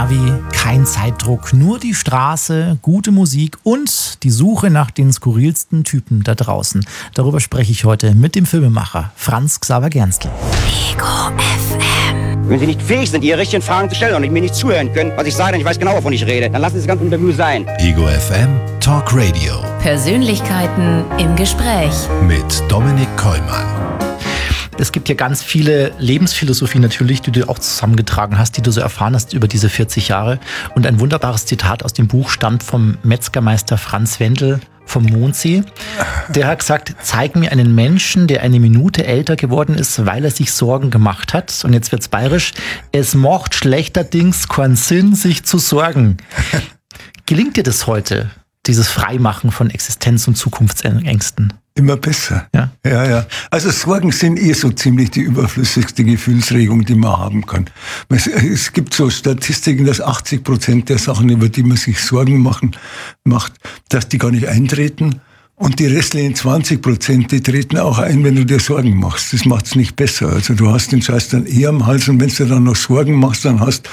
Navi, kein Zeitdruck, nur die Straße, gute Musik und die Suche nach den skurrilsten Typen da draußen. Darüber spreche ich heute mit dem Filmemacher Franz Xaver Gernstel. Ego FM. Wenn Sie nicht fähig sind, Ihre richtigen Fragen zu stellen und mir nicht zuhören können, was ich sage, denn ich weiß genau, wovon ich rede, dann lassen Sie das ganze Interview sein. Ego FM Talk Radio. Persönlichkeiten im Gespräch. Mit Dominik Kollmann. Es gibt ja ganz viele Lebensphilosophien natürlich, die du auch zusammengetragen hast, die du so erfahren hast über diese 40 Jahre. Und ein wunderbares Zitat aus dem Buch stammt vom Metzgermeister Franz Wendel vom Mondsee. Der hat gesagt, zeig mir einen Menschen, der eine Minute älter geworden ist, weil er sich Sorgen gemacht hat. Und jetzt wird's bayerisch. Es macht schlechterdings keinen Sinn, sich zu sorgen. Gelingt dir das heute, dieses Freimachen von Existenz- und Zukunftsängsten? Immer besser. Ja? Ja. Also Sorgen sind so ziemlich die überflüssigste Gefühlsregung, die man haben kann. Es gibt so Statistiken, dass 80% der Sachen, über die man sich Sorgen macht, dass die gar nicht eintreten. Und die restlichen 20%, die treten auch ein, wenn du dir Sorgen machst. Das macht's nicht besser. Also du hast den Scheiß dann eher am Hals und wenn du dann noch Sorgen machst, dann hast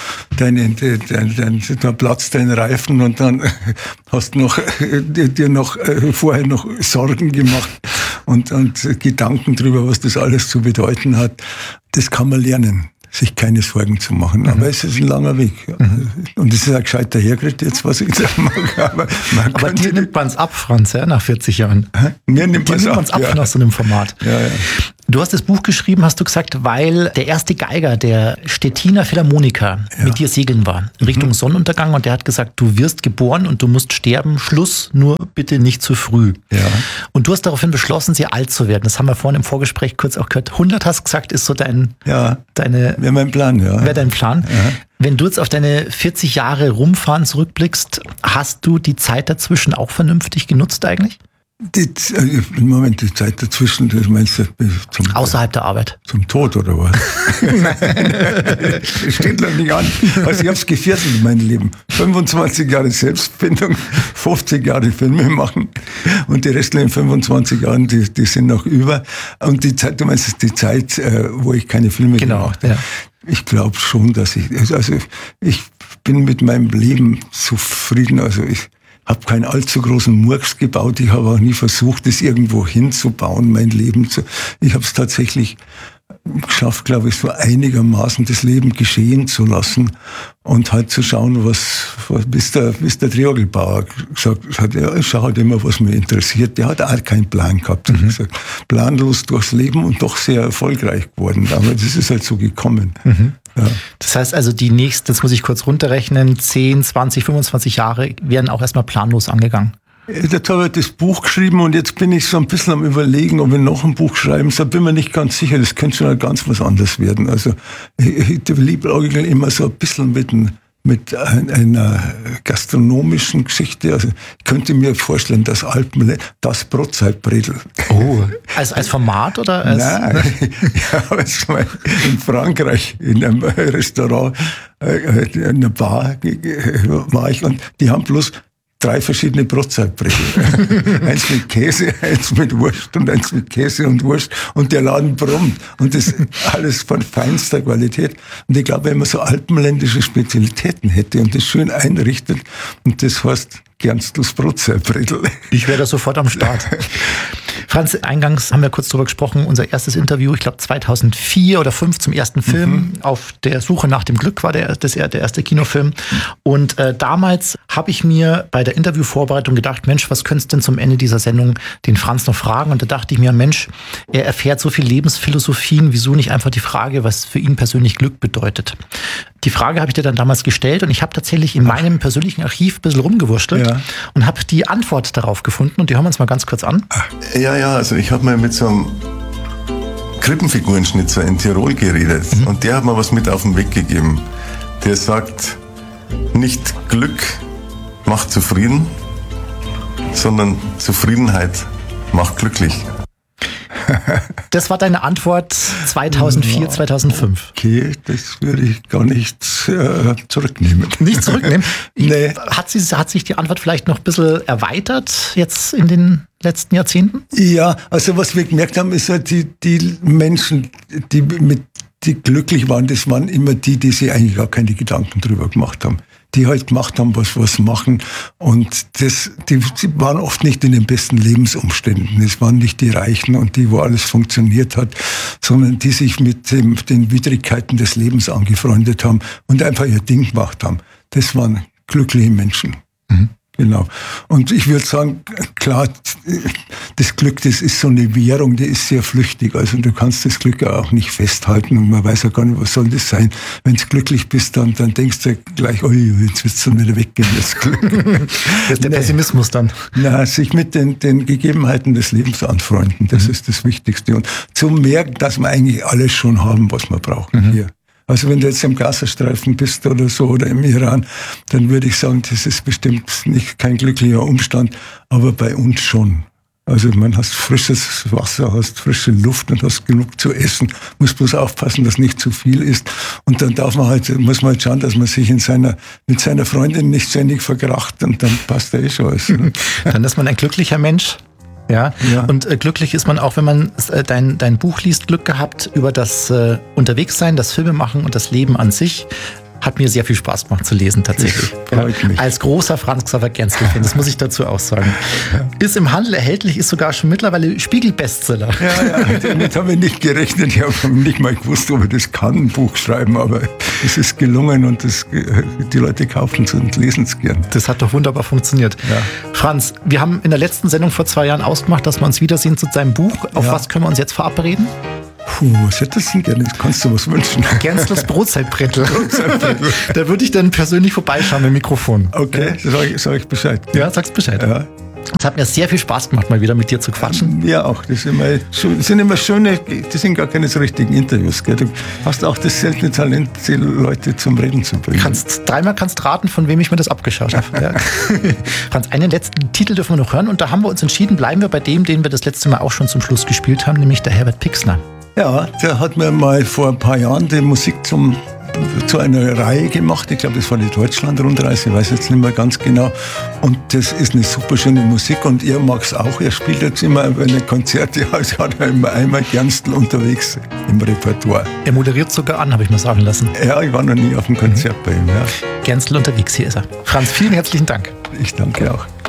da platzt dein Reifen und dann hast noch dir noch vorher noch Sorgen gemacht und Gedanken drüber, was das alles zu bedeuten hat. Das kann man lernen, sich keine Sorgen zu machen. Aber es ist ein langer Weg. Und es ist ein gescheiter Hergritt jetzt, was ich sagen mag. Aber dir nimmt man es ab, Franz, ja, nach 40 Jahren. Mir nimmt man es ab nach so einem Format. Ja. Du hast das Buch geschrieben, hast du gesagt, weil der erste Geiger der Stettiner Philharmoniker mit dir segeln war, in Richtung Sonnenuntergang. Und der hat gesagt, du wirst geboren und du musst sterben. Schluss, nur bitte nicht zu früh. Ja. Und du hast daraufhin beschlossen, sehr alt zu werden. Das haben wir vorhin im Vorgespräch kurz auch gehört. 100 hast gesagt, ist so wäre mein Plan, ja. Wäre dein Plan. Ja. Wenn du jetzt auf deine 40 Jahre Rumfahren zurückblickst, hast du die Zeit dazwischen auch vernünftig genutzt eigentlich? Die Zeit dazwischen, das meinst du außerhalb der Arbeit. Zum Tod oder was? Nein, das steht noch nicht an. Also ich hab's gefährdet, mein Leben. 25 Jahre Selbstfindung, 50 Jahre Filme machen und die restlichen 25 Jahre, die sind noch über. Und die Zeit, du meinst die Zeit, wo ich keine Filme gemacht habe. Ja. Ich glaube schon, dass ich bin mit meinem Leben zufrieden. Also ich habe keinen allzu großen Murks gebaut. Ich habe auch nie versucht, das irgendwo hinzubauen, mein Leben. Ich habe es tatsächlich geschafft, glaube ich, so einigermaßen das Leben geschehen zu lassen und halt zu schauen, bis der Triogelbauer gesagt hat, ja, schau halt immer, was mich interessiert. Der hat auch keinen Plan gehabt. Er hat gesagt, planlos durchs Leben und doch sehr erfolgreich geworden. Aber das ist halt so gekommen. Ja. Das heißt also, die nächsten, jetzt muss ich kurz runterrechnen, 10, 20, 25 Jahre werden auch erstmal planlos angegangen. Jetzt habe ich das Buch geschrieben und jetzt bin ich so ein bisschen am Überlegen, ob ich noch ein Buch schreiben soll. Bin mir nicht ganz sicher, das könnte schon ganz was anderes werden. Also ich liebäugel immer so ein bisschen mit einer gastronomischen Geschichte. Also ich könnte mir vorstellen, dass das Brotzeitbredel. Oh, als Format oder als? Nein, ja, in Frankreich in einem Restaurant, in einer Bar war ich und die haben bloß 3 verschiedene Brotzeitbrezel. Eins mit Käse, eins mit Wurst und eins mit Käse und Wurst. Und der Laden brummt. Und das alles von feinster Qualität. Und ich glaube, wenn man so alpenländische Spezialitäten hätte und das schön einrichtet, und das heißt Gernstls Brotzeitbrezel. Ich wäre da sofort am Start. Franz, eingangs haben wir kurz drüber gesprochen, unser erstes Interview, ich glaube 2004 oder 2005 zum ersten Film. Auf der Suche nach dem Glück war der erste Kinofilm. Und damals habe ich mir bei der Interviewvorbereitung gedacht, Mensch, was könntest du denn zum Ende dieser Sendung den Franz noch fragen? Und da dachte ich mir, Mensch, er erfährt so viel Lebensphilosophien, wieso nicht einfach die Frage, was für ihn persönlich Glück bedeutet? Die Frage habe ich dir dann damals gestellt und ich habe tatsächlich in meinem persönlichen Archiv ein bisschen rumgewurschtelt und habe die Antwort darauf gefunden und die hören wir uns mal ganz kurz an. Ja, also ich habe mal mit so einem Krippenfigurenschnitzer in Tirol geredet und der hat mir was mit auf den Weg gegeben. Der sagt, nicht Glück macht zufrieden, sondern Zufriedenheit macht glücklich. Das war deine Antwort 2004, 2005. Okay, das würde ich gar nicht zurücknehmen. Nicht zurücknehmen? Nee. Hat sich die Antwort vielleicht noch ein bisschen erweitert jetzt in den letzten Jahrzehnten? Ja, also was wir gemerkt haben, ist halt die Menschen, die mit die glücklich waren, das waren immer die sich eigentlich gar keine Gedanken drüber gemacht haben. Die halt gemacht haben, was machen. Und die waren oft nicht in den besten Lebensumständen. Es waren nicht die Reichen und die, wo alles funktioniert hat, sondern die sich mit den Widrigkeiten des Lebens angefreundet haben und einfach ihr Ding gemacht haben. Das waren glückliche Menschen. Mhm. Genau. Und ich würde sagen, klar, das Glück, das ist so eine Währung, die ist sehr flüchtig. Also du kannst das Glück auch nicht festhalten und man weiß ja gar nicht, was soll das sein. Wenn du glücklich bist, dann denkst du gleich, oh, jetzt wird es dann wieder weggehen, das Glück. Das ist der Pessimismus dann. Na, sich mit den Gegebenheiten des Lebens anfreunden, das ist das Wichtigste. Und zu merken, dass wir eigentlich alles schon haben, was wir brauchen hier. Also wenn du jetzt im Gazastreifen bist oder so oder im Iran, dann würde ich sagen, das ist bestimmt nicht kein glücklicher Umstand, aber bei uns schon. Also man hast frisches Wasser, hast frische Luft und hast genug zu essen. Muss bloß aufpassen, dass nicht zu viel ist. Und dann muss man halt schauen, dass man sich mit seiner Freundin nicht ständig verkracht und dann passt da schon alles. Dann ist man ein glücklicher Mensch. Ja. Und glücklich ist man auch, wenn man dein Buch liest, Glück gehabt über das Unterwegssein, das Filmemachen und das Leben an sich. Hat mir sehr viel Spaß gemacht zu lesen, tatsächlich. Freut mich. Als großer Franz Xaver Genzl-Fan, das muss ich dazu auch sagen. Ist im Handel erhältlich, ist sogar schon mittlerweile Spiegel-Bestseller. Ja, damit habe ich nicht gerechnet. Ich habe nicht mal gewusst, ob ich das kann, ein Buch schreiben, aber es ist gelungen und die Leute kaufen es und lesen es gern. Das hat doch wunderbar funktioniert. Ja. Franz, wir haben in der letzten Sendung vor 2 Jahren ausgemacht, dass wir uns wiedersehen zu deinem Buch. Auf was können wir uns jetzt verabreden? Was hättest du denn gerne? Kannst du was wünschen? Gänzlers Brotzeitbrettel. Da würde ich dann persönlich vorbeischauen mit dem Mikrofon. Okay, sag ich Bescheid. Ja, sagst Bescheid. Ja. Es hat mir sehr viel Spaß gemacht, mal wieder mit dir zu quatschen. Ja, auch. Das sind immer schöne, das sind gar keine so richtigen Interviews. Gell? Du hast auch das seltene Talent, die Leute zum Reden zu bringen. Dreimal kannst raten, von wem ich mir das abgeschaut habe. Ja. Franz, einen letzten Titel dürfen wir noch hören. Und da haben wir uns entschieden, bleiben wir bei dem, den wir das letzte Mal auch schon zum Schluss gespielt haben, nämlich der Herbert Pixner. Ja, der hat mir mal vor ein paar Jahren die Musik zu einer Reihe gemacht. Ich glaube, das war die Deutschland-Rundreise, ich weiß jetzt nicht mehr ganz genau. Und das ist eine super schöne Musik und er mag es auch. Er spielt jetzt immer, wenn er Konzerte hat, hat er immer einmal Gernstl unterwegs im Repertoire. Er moderiert sogar an, habe ich mir sagen lassen. Ja, ich war noch nie auf einem Konzert bei ihm. Ja. Gernstl unterwegs, hier ist er. Franz, vielen herzlichen Dank. Ich danke auch.